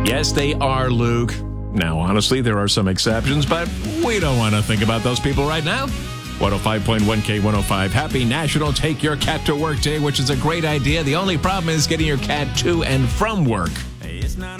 Yes, they are, Luke. Now, honestly, there are some exceptions, but we don't want to think about those people right now. 105.1 K105. Happy National Take Your Cat to Work Day, which is a great idea. The only problem is getting your cat to and from work.